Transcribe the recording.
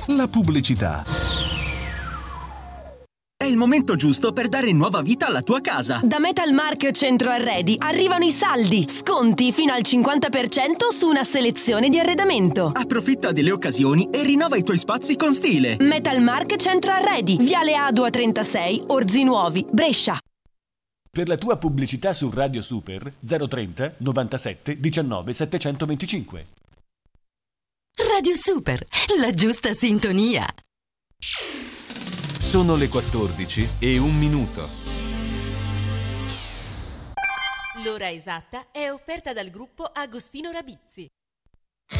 la pubblicità. È il momento giusto per dare nuova vita alla tua casa. Da Metalmark Centro Arredi arrivano i saldi. Sconti fino al 50% su una selezione di arredamento. Approfitta delle occasioni e rinnova i tuoi spazi con stile. Metalmark Centro Arredi, Viale Adua 36, Orzinuovi, Brescia. Per la tua pubblicità su Radio Super 030 97 19 725. Radio Super, la giusta sintonia. Sono le 14:01. L'ora esatta è offerta dal gruppo Agostino Rabizzi.